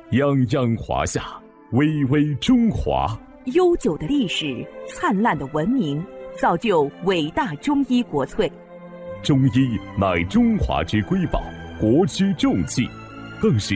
泱泱华夏，巍巍中华。 悠久的历史，灿烂的文明，造就伟大中医国粹。 中医乃中华之瑰宝，国之重器，更是